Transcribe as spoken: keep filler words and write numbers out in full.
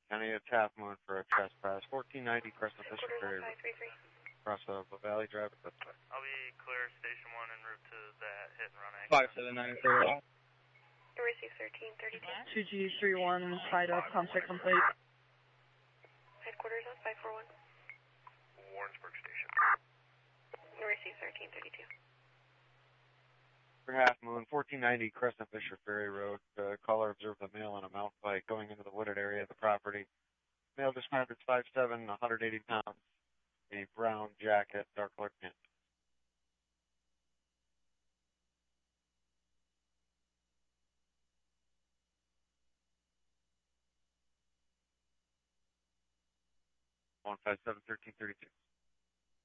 County of Half Moon for a trespass. fourteen ninety Crescent Fisher Ferry. Across uh, Valley Drive at this way. I'll be clear station one en route to that hit and run accident. five seven nine zero. Receive thirteen thirty-two. two G three one, tied up, contact complete. Headquarters on five four one. Warrensburg Station. Receive thirteen thirty-two. For Half Moon, fourteen ninety Crescent Fisher Ferry Road. Uh, caller observed a male on a mountain bike going into the wooded area of the property. Male described as five seven, one hundred eighty pounds. A brown jacket, dark colored pants. one five seven, thirteen thirty-two.